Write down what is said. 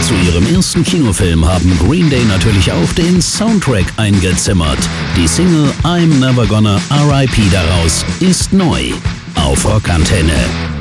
Zu ihrem ersten Kinofilm haben Green Day natürlich auch den Soundtrack eingezimmert. Die Single I'm Never Gonna R.I.P. daraus ist neu auf Rockantenne.